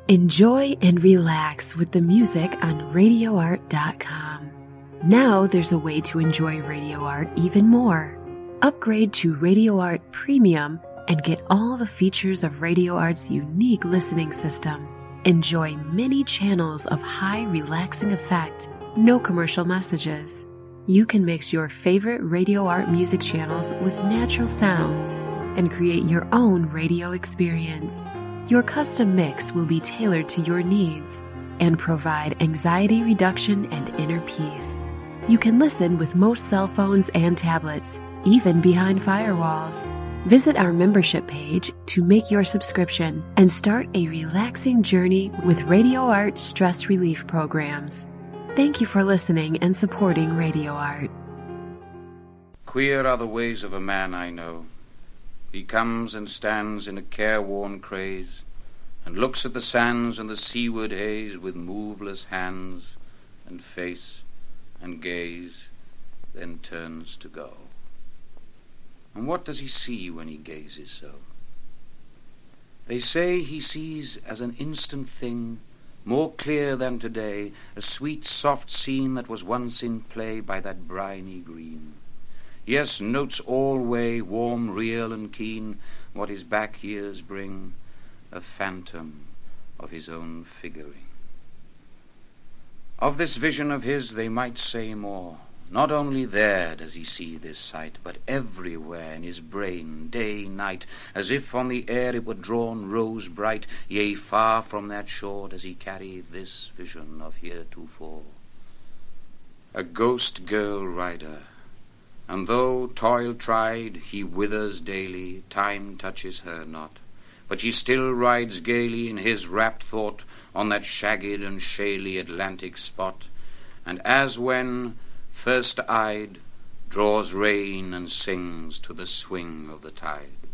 Enjoy and relax with the music on RadioArt.com. Now there's a way to enjoy Radio Art even more. Upgrade to Radio Art Premium and get all the features of Radio Art's unique listening system. Enjoy many channels of high relaxing effect, no commercial messages. You can mix your favorite Radio Art music channels with natural sounds and create your own radio experience. Your custom mix will be tailored to your needs and provide anxiety reduction and inner peace. You can listen with most cell phones and tablets, even behind firewalls. Visit our membership page to make your subscription and start a relaxing journey with Radio Art stress relief programs. Thank you for listening and supporting Radio Art. Queer are the ways of a man I know. He comes and stands in a careworn craze, and looks at the sands and the seaward haze with moveless hands and face and gaze, then turns to go. And what does he see when he gazes so? They say he sees as an instant thing, more clear than today, a sweet soft scene that was once in play by that briny green. Yes, notes alway, warm, real, and keen, what his back years bring, a phantom of his own figuring. Of this vision of his they might say more. Not only there does he see this sight, but everywhere in his brain, day, night, as if on the air it were drawn rose bright, yea, far from that shore does he carry this vision of heretofore. A ghost girl rider, and though toil tried he withers daily, time touches her not, but she still rides gaily in his rapt thought on that shagged and shaly Atlantic spot, and as when, first eyed, draws rein and sings to the swing of the tide.